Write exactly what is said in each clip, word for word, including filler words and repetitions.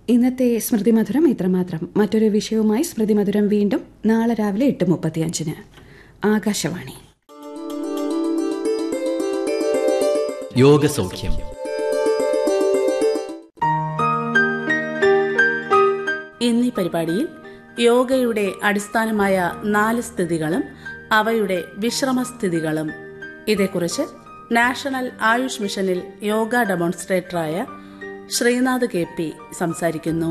ഇന്നത്തെ സ്മൃതി മധുരം ഇത്രമാത്രം. മറ്റൊരു വിഷയവുമായി സ്മൃതി മധുരം വീണ്ടും നാളെ രാവിലെ എട്ട് മുപ്പത്തിയഞ്ചിന്. ആകാശവാണി. യോഗസൗഖ്യം. ഇന്നീ പരിപാടിയിൽ യോഗയുടെ അടിസ്ഥാനമായ നാല് സ്ഥിതികളും അവയുടെ വിശ്രമസ്ഥിതികളും ഇതേക്കുറിച്ച് നാഷണൽ ആയുഷ് മിഷനിൽ യോഗ ഡെമോൺസ്ട്രേറ്ററായ ശ്രീനാഥ് കെ പി സംസാരിക്കുന്നു.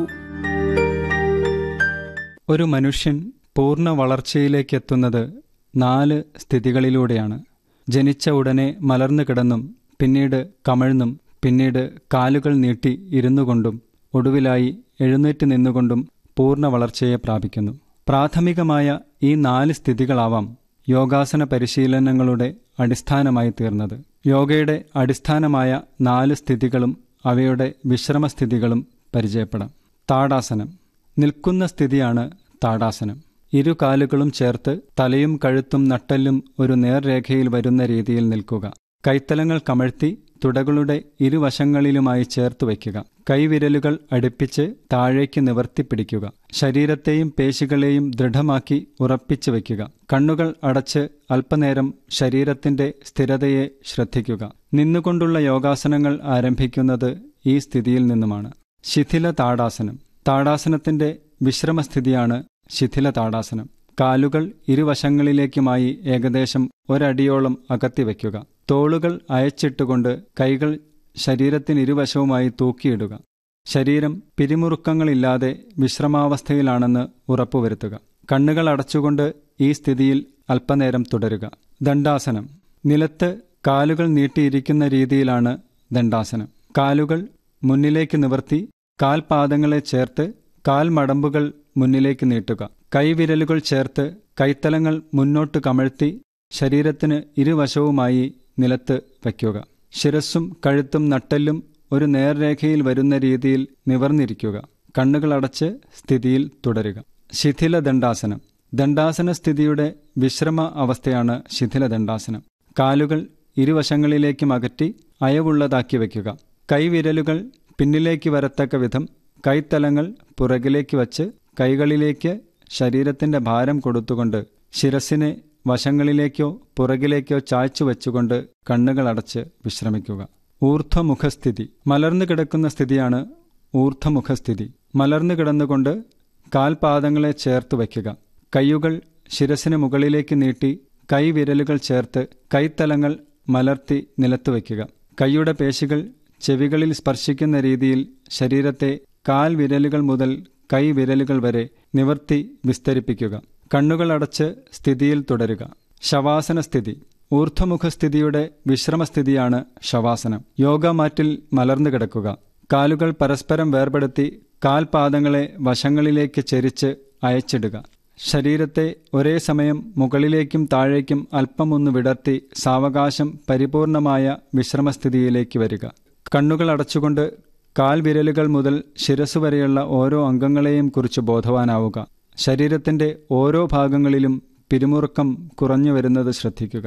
ഒരു മനുഷ്യൻ പൂർണ്ണ വളർച്ചയിലേക്കെത്തുന്നത് നാല് സ്ഥിതികളിലൂടെയാണ്. ജനിച്ച ഉടനെ മലർന്നു കിടന്നും, പിന്നീട് കമഴ്ന്നും, പിന്നീട് കാലുകൾ നീട്ടി ഇരുന്നുകൊണ്ടും, ഒടുവിലായി എഴുന്നേറ്റ് നിന്നുകൊണ്ടും പൂർണ്ണ വളർച്ചയെ പ്രാപിക്കുന്നു. പ്രാഥമികമായ ഈ നാല് സ്ഥിതികളാവാം യോഗാസന പരിശീലനങ്ങളുടെ അടിസ്ഥാനമായി തീർന്നത്. യോഗയുടെ അടിസ്ഥാനമായ നാല് സ്ഥിതികളും അവയുടെ വിശ്രമസ്ഥിതികളും പരിചയപ്പെടാം. താടാസനം. നിൽക്കുന്ന സ്ഥിതിയാണ് താടാസനം. ഇരു കാലുകളും ചേർത്ത് തലയും കഴുത്തും നട്ടെല്ലും ഒരു നേർരേഖയിൽ വരുന്ന രീതിയിൽ നിൽക്കുക. കൈത്തലങ്ങൾ കമഴ്ത്തി തുടകളുടെ ഇരുവശങ്ങളിലുമായി ചേർത്ത് വയ്ക്കുക. കൈവിരലുകൾ അടുപ്പിച്ച് താഴേക്ക് നിവർത്തി പിടിക്കുക. ശരീരത്തെയും പേശികളെയും ദൃഢമാക്കി ഉറപ്പിച്ചു വയ്ക്കുക. കണ്ണുകൾ അടച്ച് അല്പനേരം ശരീരത്തിന്റെ സ്ഥിരതയെ ശ്രദ്ധിക്കുക. നിന്നുകൊണ്ടുള്ള യോഗാസനങ്ങൾ ആരംഭിക്കുന്നത് ഈ സ്ഥിതിയിൽ നിന്നുമാണ്. ശിഥില താടാസനം. താടാസനത്തിന്റെ വിശ്രമസ്ഥിതിയാണ് ശിഥില താടാസനം. കാലുകൾ ഇരുവശങ്ങളിലേക്കുമായി ഏകദേശം ഒരടിയോളം അകത്തിവയ്ക്കുക. തോളുകൾ അയച്ചിട്ടുകൊണ്ട് കൈകൾ ശരീരത്തിനിരുവശവുമായി തൂക്കിയിടുക. ശരീരം പിരിമുറുക്കങ്ങളില്ലാതെ വിശ്രമാവസ്ഥയിലാണെന്ന് ഉറപ്പുവരുത്തുക. കണ്ണുകൾ അടച്ചുകൊണ്ട് ഈ സ്ഥിതിയിൽ അല്പനേരം തുടരുക. ദണ്ഡാസനം. നിലത്ത് കാലുകൾ നീട്ടിയിരിക്കുന്ന രീതിയിലാണ് ദണ്ഡാസനം. കാലുകൾ മുന്നിലേക്ക് നിവർത്തി കാൽപാദങ്ങളെ ചേർത്ത് കാൽമടമ്പുകൾ മുന്നിലേക്ക് നീട്ടുക. കൈവിരലുകൾ ചേർത്ത് കൈത്തലങ്ങൾ മുന്നോട്ട് കമഴ്ത്തി ശരീരത്തിന് ഇരുവശവുമായി നിലത്ത് വയ്ക്കുക. ശിരസ്സും കഴുത്തും നട്ടെല്ലും ഒരു നേർരേഖയിൽ വരുന്ന രീതിയിൽ നിവർന്നിരിക്കുക. കണ്ണുകളടച്ച് സ്ഥിതിയിൽ തുടരുക. ശിഥില ദണ്ഡാസനം. ദണ്ഡാസന സ്ഥിതിയുടെ വിശ്രമ അവസ്ഥയാണ് ശിഥില ദണ്ഡാസനം. കാലുകൾ ഇരുവശങ്ങളിലേക്കും അകറ്റി അയവുള്ളതാക്കി വയ്ക്കുക. കൈവിരലുകൾ പിന്നിലേക്ക് വരത്തക്ക വിധം കൈത്തലങ്ങൾ പുറകിലേക്ക് വച്ച് കൈകളിലേക്ക് ശരീരത്തിന്റെ ഭാരം കൊടുത്തുകൊണ്ട് ശിരസിനെ വശങ്ങളിലേക്കോ പുറകിലേക്കോ ചായ്ച്ചു വെച്ചുകൊണ്ട് കണ്ണുകളടച്ച് വിശ്രമിക്കുക. ഊർധ്വമുഖസ്ഥിതി. മലർന്നു കിടക്കുന്ന സ്ഥിതിയാണ് ഊർധ്വമുഖസ്ഥിതി. മലർന്നു കിടന്നുകൊണ്ട് കാൽപാദങ്ങളെ ചേർത്ത് വയ്ക്കുക. കൈയുകൾ ശിരസിന് മുകളിലേക്ക് നീട്ടി കൈവിരലുകൾ ചേർത്ത് കൈത്തലങ്ങൾ മലർത്തി നിലത്ത് വയ്ക്കുക. കൈയുടെ പേശികൾ ചെവികളിൽ സ്പർശിക്കുന്ന രീതിയിൽ ശരീരത്തെ കാൽ വിരലുകൾ മുതൽ കൈവിരലുകൾ വരെ നിവർത്തി വിസ്തരിപ്പിക്കുക. കണ്ണുകൾ അടച്ച് സ്ഥിതിയിൽ തുടരുക. ശവാസന സ്ഥിതി. ഊർധ്വമുഖസ്ഥിതിയുടെ വിശ്രമസ്ഥിതിയാണ് ശവാസനം. യോഗ മാറ്റിൽ മലർന്നു കിടക്കുക. കാലുകൾ പരസ്പരം വേർപെടുത്തി കാൽപാദങ്ങളെ വശങ്ങളിലേക്ക് ചെരിച്ച് അയച്ചിടുക. ശരീരത്തെ ഒരേ സമയം മുകളിലേക്കും താഴേക്കും അല്പമൊന്ന് വിടർത്തി സാവകാശം പരിപൂർണമായ വിശ്രമസ്ഥിതിയിലേക്ക് വരിക. കണ്ണുകൾ അടച്ചുകൊണ്ട് കാൽവിരലുകൾ മുതൽ ശിരസ് വരെയുള്ള ഓരോ അംഗങ്ങളെയും കുറിച്ച് ബോധവാനാവുക. ശരീരത്തിന്റെ ഓരോ ഭാഗങ്ങളിലും പിരിമുറുക്കം കുറഞ്ഞു വരുന്നത് ശ്രദ്ധിക്കുക.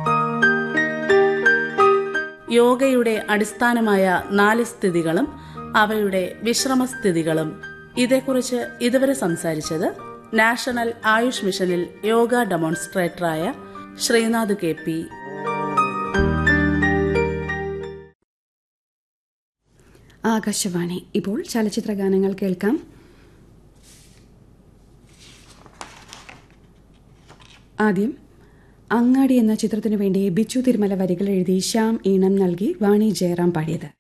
യോഗയുടെ അടിസ്ഥാനമായ നാല് സ്ഥിതികളും അവയുടെ വിശ്രമസ്ഥിതികളും ഇതേക്കുറിച്ച് ഇതുവരെ സംസാരിച്ചത് നാഷണൽ ആയുഷ് മിഷനിൽ യോഗ ഡെമോൺസ്ട്രേറ്ററായ ശ്രീനാഥ് കെ പി. ആകാശവാണി. ഇപ്പോൾ ചലച്ചിത്ര ഗാനങ്ങൾ കേൾക്കാം. ആദ്യം അങ്ങാടി എന്ന ചിത്രത്തിനു വേണ്ടി ബിച്ചു തിരുമല വരികൾ എഴുതി ശ്യാം ഈണം നൽകി വാണി ജയറാം പാടിയത്.